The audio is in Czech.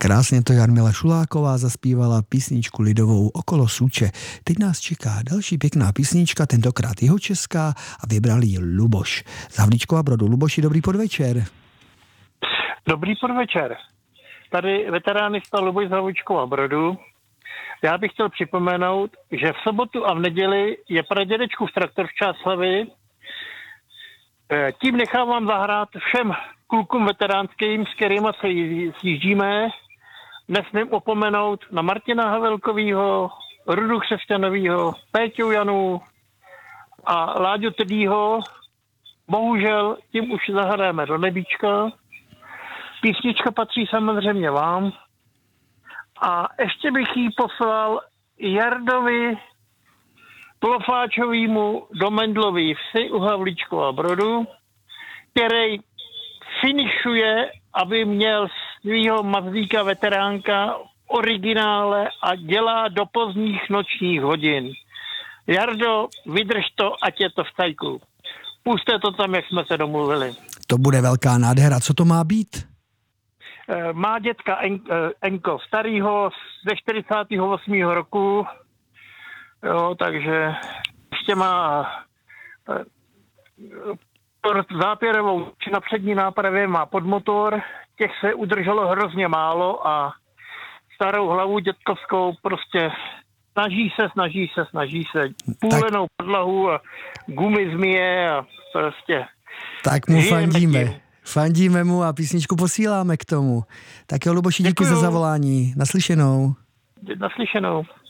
Krásně to Jarmila Šuláková zaspívala písničku lidovou Okolo Suče. Teď nás čeká další pěkná písnička, tentokrát jihočeská, a vybral ji Luboš z Havlíčkova Brodu. Luboši, dobrý podvečer. Dobrý podvečer. Tady veteránista Luboš z Havlíčkova Brodu. Já bych chtěl připomenout, že v sobotu a v neděli je pradědečkův traktor v Čáslavi. Tím nechávám zahrát všem klukům veteránským, s kterými se sjíždíme. Nesmím opomenout na Martina Havelkovýho, Rudu Křesťanovýho, Péťu Janu a Láďu Tedýho. Bohužel tím už zahrajeme do nebíčka. Písnička patří samozřejmě vám. A ještě bych ji poslal Jardovi Plofáčovýmu do Mendlový vsi u Havlíčkova Brodu, který finišuje, aby měl svýho Mazlíka veteránka v originále a dělá do pozdních nočních hodin. Jardo, vydrž to, ať je to v cajku. Puste to tam, jak jsme se domluvili. To bude velká nádhera. Co to má být? Má dětka Enko starýho ze 48. roku, jo, takže ještě má zápěrovou či na přední nápravě, má podmotor, těch se udrželo hrozně málo a starou hlavu dětkovskou prostě snaží se. Půlenou podlahu a gumy zmije a prostě. Tak mu fandíme. Fandíme mu a písničku posíláme k tomu. Tak jo, Luboši, díky za zavolání. Naslyšenou. Naslyšenou.